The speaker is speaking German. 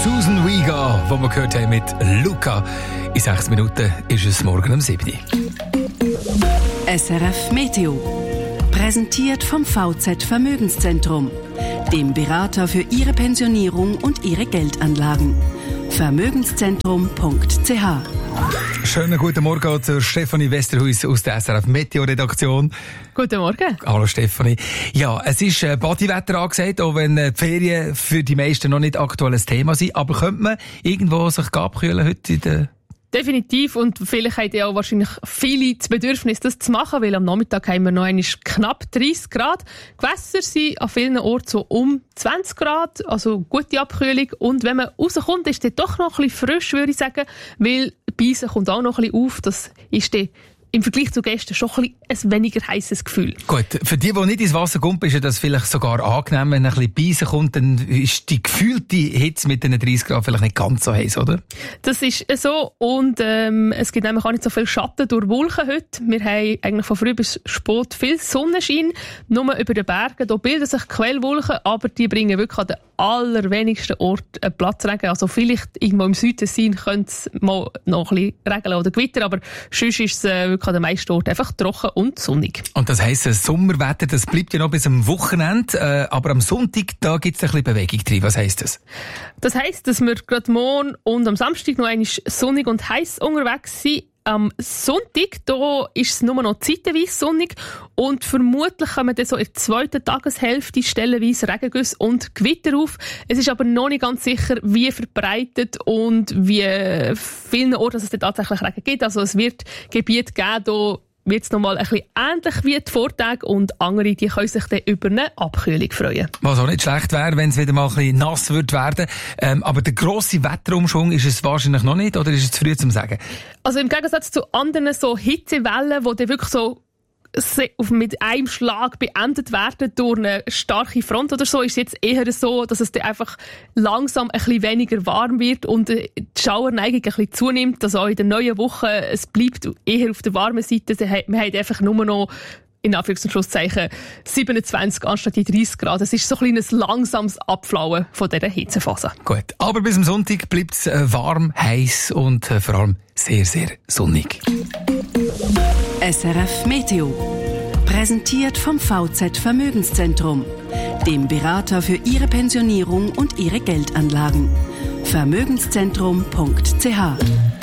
Susan Vega, die wir gehört haben mit Luca. In 6 Minuten ist es morgen um 7 Uhr. SRF Meteo. Präsentiert vom VZ Vermögenszentrum, dem Berater für Ihre Pensionierung und Ihre Geldanlagen. Vermögenszentrum.ch. Schönen guten Morgen zur Stefanie Westerhuis aus der SRF Meteo-Redaktion. Guten Morgen. Hallo Stefanie. Ja, es ist Bodywetter angesagt, auch wenn die Ferien für die meisten noch nicht aktuelles Thema sind. Aber könnte man irgendwo sich abkühlen heute in der... Definitiv, und vielleicht haben ja auch wahrscheinlich viele das Bedürfnis, das zu machen, weil am Nachmittag haben wir noch einmal knapp 30 Grad. Gewässer sind an vielen Orten so um 20 Grad, also gute Abkühlung. Und wenn man rauskommt, ist es doch noch ein bisschen frisch, würde ich sagen, weil Beisen kommt auch noch ein bisschen auf. Das ist dann im Vergleich zu gestern schon ein weniger heißes Gefühl. Gut, für die nicht ins Wasser kommen, ist das vielleicht sogar angenehm, wenn ein bisschen Beisen kommt, dann ist die gefühlte Hitze mit den 30 Grad vielleicht nicht ganz so heiß, oder? Das ist so, und es gibt nämlich auch nicht so viel Schatten durch Wolken heute. Wir haben eigentlich von früh bis spät viel Sonnenschein, nur über den Bergen. Da bilden sich Quellwolken, aber die bringen wirklich an den allerwenigsten Orten einen Platzregen. Also vielleicht irgendwo im Südtessin könnte es mal noch ein bisschen regeln oder gewittern, aber sonst ist es wirklich an den meisten Orten einfach trocken und sonnig. Und das heisst, das Sommerwetter, das bleibt ja noch bis am Wochenende, aber am Sonntag, da gibt es ein bisschen Bewegung drin. Was heisst das? Das heisst, dass wir gerade morgen und am Samstag noch einmal sonnig und heiß unterwegs sind. Am Sonntag, da ist es nur noch zeitweise sonnig und vermutlich kommen dann so in der zweiten Tageshälfte stellenweise Regengüsse und Gewitter auf. Es ist aber noch nicht ganz sicher, wie verbreitet und wie vielen Orten es tatsächlich Regen gibt. Also es wird Gebiete geben, da wird es nochmal ein bisschen ähnlich wie die Vortage, und andere, die können sich dann über eine Abkühlung freuen. Was auch nicht schlecht wäre, wenn es wieder mal ein bisschen nass wird werden. Aber der grosse Wetterumschwung ist es wahrscheinlich noch nicht, oder ist es zu früh zum Sagen? Also im Gegensatz zu anderen so Hitzewellen, die dann wirklich so mit einem Schlag beendet werden durch eine starke Front oder so, ist es jetzt eher so, dass es dann einfach langsam ein bisschen weniger warm wird und die Schauerneigung ein bisschen zunimmt. Also auch in der neuen Woche, es bleibt eher auf der warmen Seite. Wir haben einfach nur noch, in Anführungs- und Schlusszeichen, 27 anstatt die 30 Grad. Es ist so ein kleines langsames Abflauen von dieser Hitzephase. Gut, aber bis am Sonntag bleibt es warm, heiß und vor allem sehr, sehr sonnig. SRF Meteo. Präsentiert vom VZ Vermögenszentrum, dem Berater für Ihre Pensionierung und Ihre Geldanlagen. Vermögenszentrum.ch.